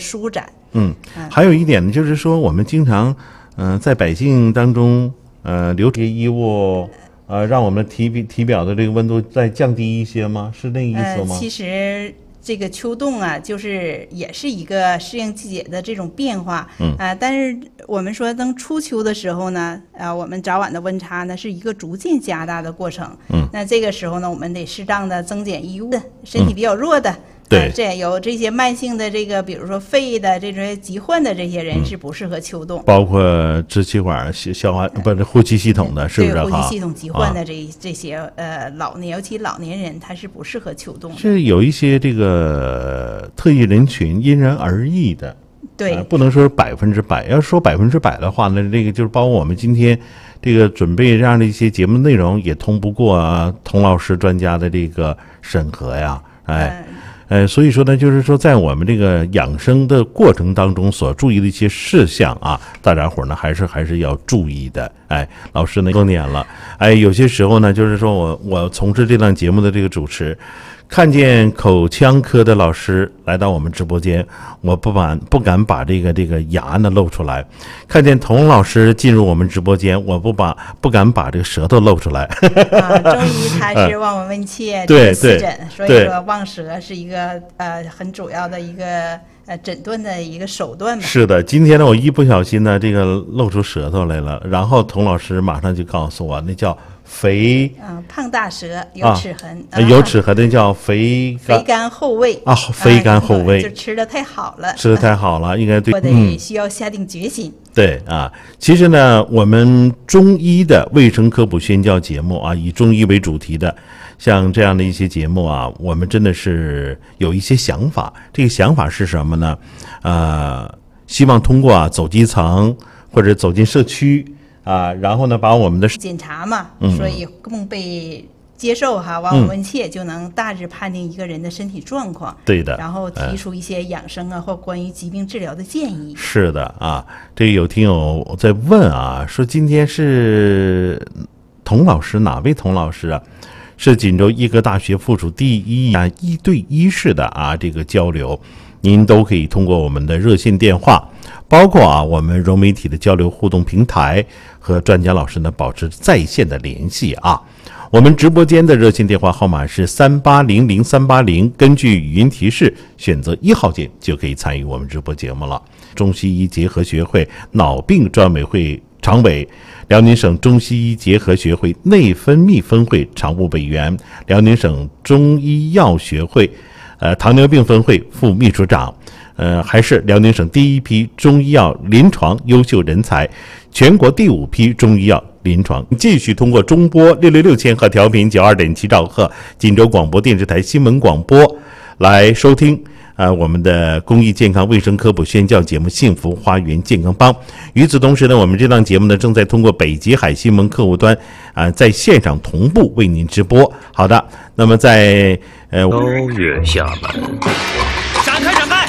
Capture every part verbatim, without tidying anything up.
舒展。 嗯，还有一点呢，就是说我们经常嗯、呃、在百姓当中呃留这些衣物。呃，让我们体表体表的这个温度再降低一些吗？是那意思吗？ 呃、其实这个秋冻啊，就是也是一个适应季节的这种变化。嗯，呃，但是我们说等初秋的时候呢，呃，我们早晚的温差呢是一个逐渐加大的过程。嗯，那这个时候呢，我们得适当的增减衣物，身体比较弱的。嗯对、 呃，这有这些慢性的这个，比如说肺的这些疾患的这些人是不适合秋冻， 包括支气管、消化不是呼吸系统的，是不是？ 对，呼吸系统疾患的这、啊、这些呃老年，尤其老年人，他是不适合秋冻的。 是有一些这个特异人群，因人而异的。 对、 呃，不能说是百分之百。要说百分之百的话呢，这个就是包括我们今天这个准备这样的一些节目内容，也通不过、啊、童老师专家的这个审核呀，哎。嗯呃，所以说呢，就是说，在我们这个养生的过程当中所注意的一些事项啊，大家伙呢还是还是要注意的。哎，老师呢更年了，哎，有些时候呢，就是说我我从事这档节目的这个主持，看见口腔科的老师来到我们直播间，我不敢不敢把这个这个牙呢露出来；看见童老师进入我们直播间，我不把不敢把这个舌头露出来。 啊，中医它是望闻问切， 对对，所以说望舌是一个呃很主要的一个呃诊断的一个手段嘛。 是的，今天呢，我一不小心呢，这个露出舌头来了，然后童老师马上就告诉我，那叫肥， 嗯，胖大舌，有齿痕， 啊、有齿痕的叫肥肥甘厚味啊，肥甘厚味， 啊、就吃的太好了， 吃的太好了，应该对， 我得需要下定决心。 嗯、对啊，其实呢，我们中医的卫生科普宣教节目啊，以中医为主题的，像这样的一些节目啊，我们真的是有一些想法。这个想法是什么呢？呃，希望通过啊走基层或者走进社区。啊，然后呢，把我们的检查嘛，嗯、所以更被接受哈，望闻问切、嗯、就能大致判定一个人的身体状况。 对的， 然后提出一些养生啊、嗯、或关于疾病治疗的建议。 是的啊，这个有听友在问啊，说今天是童老师哪位童老师啊？是锦州医科大学附属第一啊一对一式的啊这个交流，您都可以通过我们的热线电话。包括啊，我们融媒体的交流互动平台和专家老师呢保持在线的联系啊。我们直播间的热线电话号码是三八零零三八零，根据语音提示选择一号键就可以参与我们直播节目了。中西医结合学会脑病专委会常委，辽宁省中西医结合学会内分泌分会常务委员，辽宁省中医药学会呃糖尿病分会副秘书长。呃，还是辽宁省第一批中医药临床优秀人才，全国第五批中医药临床。继续通过中波六六六千赫调频九二点七兆赫，锦州广播电视台新闻广播来收听呃我们的公益健康卫生科普宣教节目《幸福花园健康帮》。与此同时呢，我们这档节目呢正在通过北极海新闻客户端啊、呃、在线上同步为您直播。好的，那么在呃高月下门。 闪开！闪开！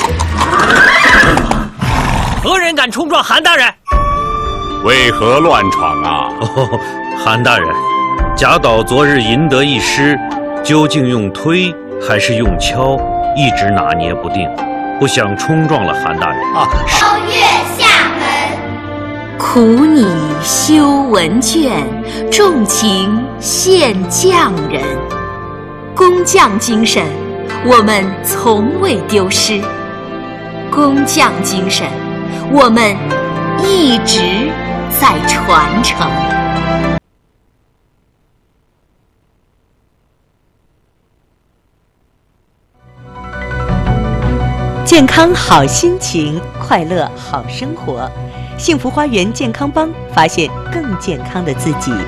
何人敢冲撞韩大人？ 为何乱闯啊？ 哦，韩大人，贾岛昨日赢得一失，究竟用推还是用敲，一直拿捏不定，不想冲撞了韩大人。 啊， 高月下门。 苦拟修文卷，重情献匠人。工匠精神，我们从未丢失。工匠精神，我们一直在传承。 健康好心情，快乐好生活。幸福花园健康帮，发现更健康的自己。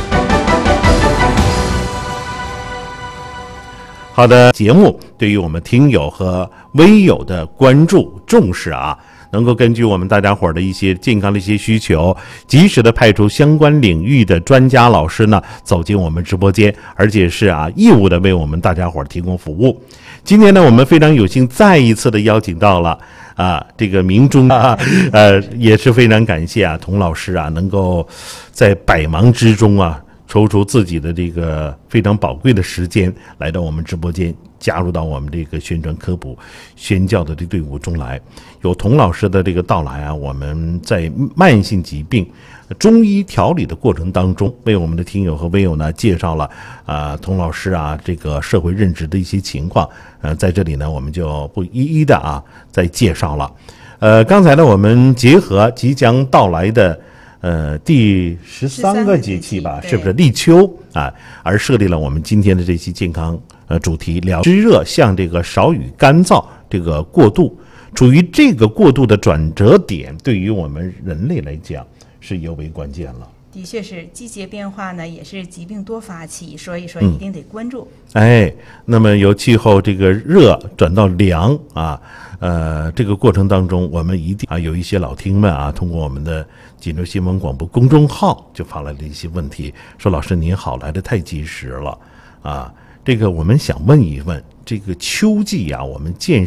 好的，节目对于我们听友和微友的关注重视啊，能够根据我们大家伙的一些健康的一些需求，及时的派出相关领域的专家老师呢走进我们直播间，而且是啊义务的为我们大家伙提供服务。今天呢，我们非常有幸再一次的邀请到了啊这个明中啊，呃也是非常感谢啊童老师啊能够在百忙之中啊抽出自己的这个非常宝贵的时间来到我们直播间加入到我们这个宣传科普宣教的这队伍中来。有童老师的这个到来啊，我们在慢性疾病中医调理的过程当中，为我们的听友和微友呢介绍了啊、呃、童老师啊这个社会任职的一些情况。呃，在这里呢，我们就不一一的啊再介绍了。呃，刚才呢，我们结合即将到来的呃第十三个节气吧，是不是立秋啊？而设立了我们今天的这期健康呃主题，聊湿热向这个少雨干燥这个过渡，处于这个过渡的转折点，对于我们人类来讲是尤为关键了。 的确是，季节变化呢，也是疾病多发期，所以说一定得关注。 嗯、哎，那么由气候这个热转到凉啊，呃，这个过程当中，我们一定啊，有一些老听们啊，通过我们的锦州新闻广播公众号就发来了一些问题，说老师您好，来得太及时了啊。这个我们想问一问，这个秋季啊，我们健